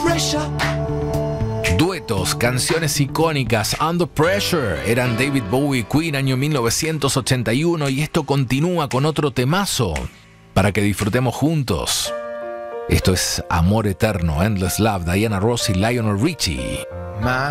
Duetos, canciones icónicas. Under Pressure eran David Bowie y Queen, año 1981, y esto continúa con otro temazo para que disfrutemos juntos. Esto es Amor Eterno, Endless Love, Diana Ross y Lionel Richie. My